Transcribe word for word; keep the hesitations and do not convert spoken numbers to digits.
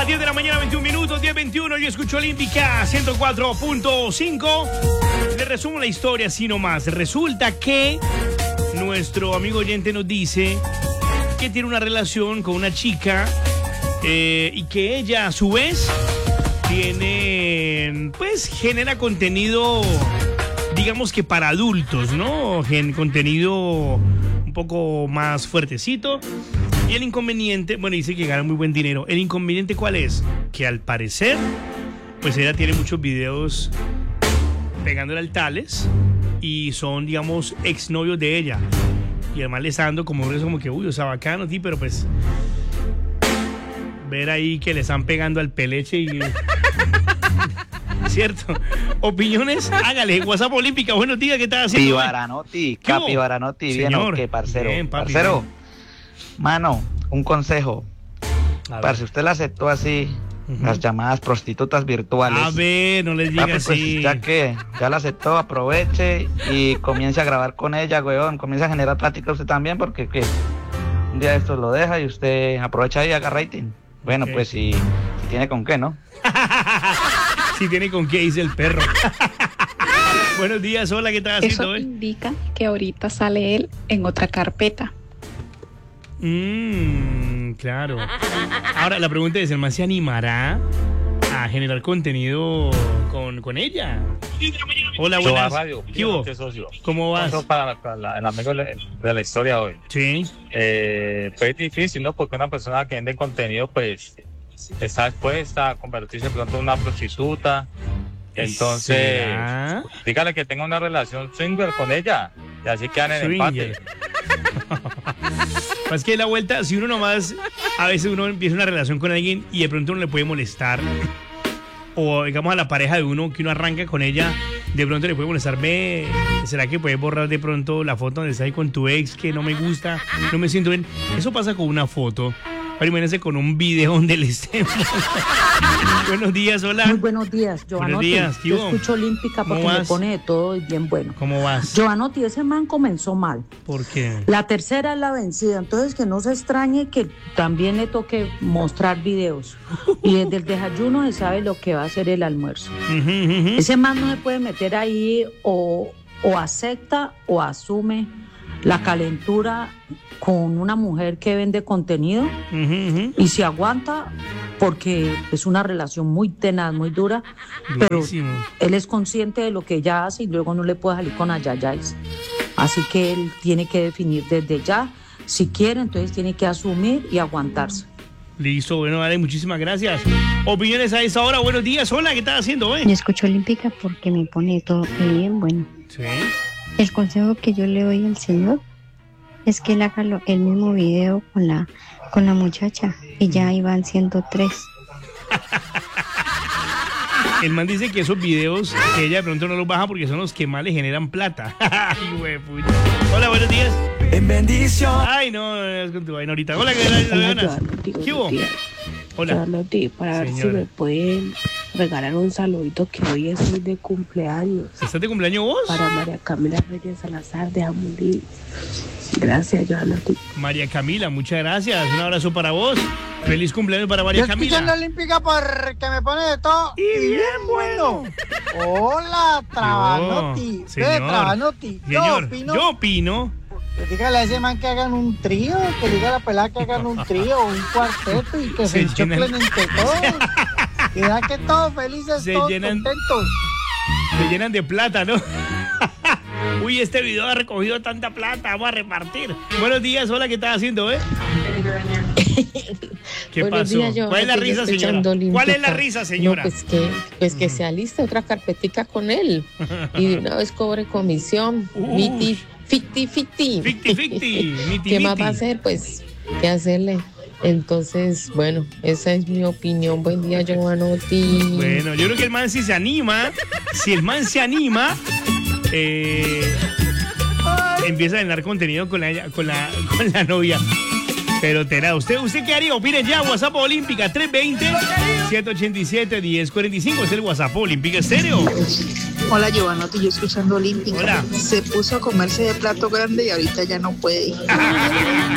diez de la mañana, veintiún minutos, diez veintiuno. Yo escucho Olímpica ciento cuatro punto cinco. Le resumo la historia así nomás. Resulta que nuestro amigo oyente nos dice que tiene una relación con una chica eh, y que ella a su vez tiene, pues genera contenido, digamos que para adultos, ¿no? Gen, contenido un poco más fuertecito. Y el inconveniente, bueno, dice que gana muy buen dinero. ¿El inconveniente cuál es? Que al parecer, pues ella tiene muchos videos pegándole al Tales y son, digamos, exnovios de ella. Y además le está dando como eso, como que, uy, o sea, bacano, sí, pero pues ver ahí que le están pegando al Peleche y... ¿Cierto? Opiniones, hágale. WhatsApp Olímpica, buenos días, ¿qué estás haciendo? Pibaranotti, Capi Baranotti, bien o qué, parcero. Bien, papi, parcero, bien. Mano, un consejo. Para si usted la aceptó así, uh-huh. las llamadas prostitutas virtuales. A ver, no les diga papi, así. Pues, ya que ya la aceptó, aproveche y comience a grabar con ella, weón. Comience a generar plática usted también, porque ¿qué? Un día esto lo deja y usted aprovecha y haga rating. Bueno, okay. Pues si, si tiene con qué, ¿no? Si tiene con qué, dice el perro. Buenos días, hola, ¿qué estás haciendo? Eso eh? indica que ahorita sale él en otra carpeta. Mmm, claro. Ahora la pregunta es, ¿el man se animará a generar contenido con, con ella? Hola, buenas. Radio, ¿Qué hubo? ¿Cómo vas? Para, para la, el amigo de la historia hoy. Sí. Eh, pues es difícil, ¿no? Porque una persona que vende contenido, pues, está expuesta a convertirse pronto en una prostituta. Entonces, ¿será? Dígale que tenga una relación swinger con ella. Y así quedan en empate. Más que la vuelta, si uno nomás, a veces uno empieza una relación con alguien y de pronto uno le puede molestar, o digamos a la pareja de uno que uno arranca con ella, de pronto le puede molestar, ve, ¿será que puedes borrar de pronto la foto donde estás ahí con tu ex que no me gusta, no me siento bien? Eso pasa con una foto. Ahora imagínense con un video donde le estemos. Buenos días, hola. Muy buenos días, Giovanotti. Buenos días, yo escucho Olímpica porque me pone de todo y bien bueno. ¿Cómo vas? Giovanotti, ese man comenzó mal. ¿Por qué? La tercera es la vencida, entonces que no se extrañe que también le toque mostrar videos. Y desde el desayuno se sabe lo que va a ser el almuerzo. Uh-huh, uh-huh. Ese man no se puede meter ahí o, o acepta o asume la calentura con una mujer que vende contenido uh-huh, uh-huh. y se aguanta porque es una relación muy tenaz, muy dura. Buenísimo. Pero él es consciente de lo que ella hace y luego no le puede salir con ayayáis. Así que él tiene que definir desde ya, si quiere, entonces tiene que asumir y aguantarse. Listo, bueno, vale, muchísimas gracias. Opiniones a esa hora, buenos días, hola, ¿qué estás haciendo? Eh? Yo escucho Olímpica porque me pone todo bien bueno. Sí. El consejo que yo le doy al señor es que él haga lo, el mismo video con la, con la muchacha y ya iban siendo tres. El man dice que esos videos que ella de pronto no los baja porque son los que más le generan plata. Ay, hola, buenos días. En bendición. Ay, no, es con tu vaina ahorita. Hola, ¿qué tal? ¿Qué hubo? Hola. Charlotte, para ver si me pueden regalar un saludito que hoy es hoy de cumpleaños. ¿Estás de cumpleaños vos? Para María Camila Reyes Salazar de Amurí. Gracias, Charlotte. María Camila, muchas gracias. Un abrazo para vos. Feliz cumpleaños para María Yo Camila. Yo la Olímpica porque me pone de todo. Y, y bien bueno. Hola, Trabanotti. Yo, señor. Trabanotti. Señor, yo opino. Yo opino. Que dígale a ese man que hagan un trío, que diga a la pelada que hagan un trío, un cuarteto y que se, se enchoclen entre todos. Y da que todos felices, se todos llenan, contentos. Se llenan de plata, ¿no? Uy, este video ha recogido tanta plata, vamos a repartir. Buenos días, hola, ¿qué estás haciendo, eh? ¿Qué Buenos pasó? Días, yo, ¿Cuál es la risa, señora? ¿Cuál es la risa, señora? No, pues que, pues que se aliste otra carpetica con él y de una vez cobre comisión. Miti, ficti, ficti. Ficti, ficti. Miti, ¿Qué miti. más va a hacer? Pues, ¿qué hacerle? Entonces, bueno, esa es mi opinión. Buen día, Giovanotti. Bueno, yo creo que el man si se anima, si el man se anima, eh, empieza a generar contenido con la, con la, con la novia. Pero terá, ¿usted, ¿usted qué haría? Opine ya, WhatsApp Olímpica tres veinte, siete ochenta y siete, diez cuarenta y cinco. Es el WhatsApp Olímpica Estéreo. Hola, Giovanotti, yo escuchando Olímpica. Hola. Se puso a comerse de plato grande y ahorita ya no puede.